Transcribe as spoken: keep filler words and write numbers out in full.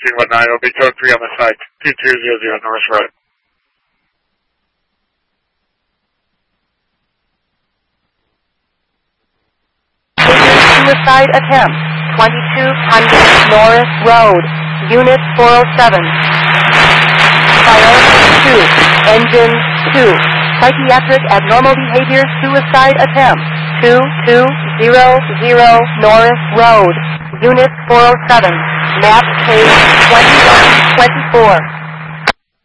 two one nine. It'll be code three on the side. two two zero zero Norris Road. Suicide attempt. twenty-two hundred Norris Road. Unit four oh seven. Priority two. Engine two. Psychiatric abnormal behavior suicide attempt. two two zero zero Norris Road. Unit four oh seven. Map page twenty-one twenty-four.